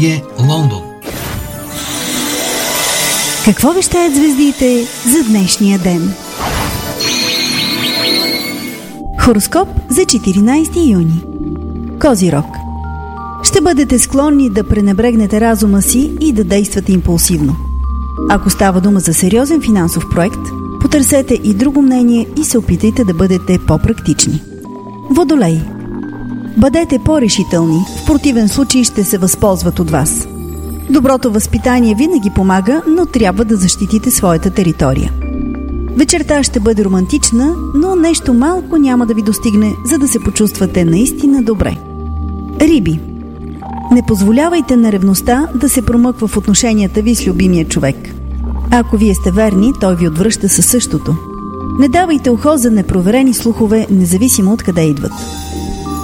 БГ, Лондон. Какво вещаят звездите за днешния ден? Хороскоп за 14 юни. Козирог. Ще бъдете склонни да пренебрегнете разума си и да действате импулсивно. Ако става дума за сериозен финансов проект, потърсете и друго мнение и се опитайте да бъдете по-практични. Водолей. Бъдете по-решителни, в противен случай ще се възползват от вас. Доброто възпитание винаги помага, но трябва да защитите своята територия. Вечерта ще бъде романтична, но нещо малко няма да ви достигне, за да се почувствате наистина добре. Риби. Не позволявайте на ревността да се промъква в отношенията ви с любимия човек. Ако вие сте верни, той ви отвръща със същото. Не давайте ухо за непроверени слухове, независимо от къде идват.